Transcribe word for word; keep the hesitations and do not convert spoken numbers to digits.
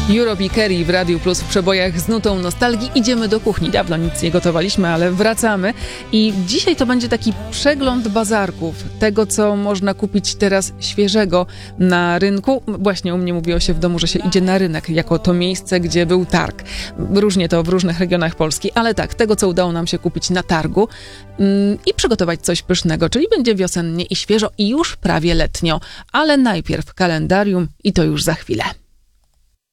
Europe i Kerry w Radiu Plus w przebojach z nutą nostalgii. Idziemy do kuchni. Dawno nic nie gotowaliśmy, ale wracamy. I dzisiaj to będzie taki przegląd bazarków. Tego, co można kupić teraz świeżego na rynku. Właśnie u mnie mówiło się w domu, że się idzie na rynek, jako to miejsce, gdzie był targ. Różnie to w różnych regionach Polski, ale tak, tego, co udało nam się kupić na targu mm, i przygotować coś pysznego, czyli będzie wiosennie i świeżo i już prawie letnio. Ale najpierw kalendarium i to już za chwilę.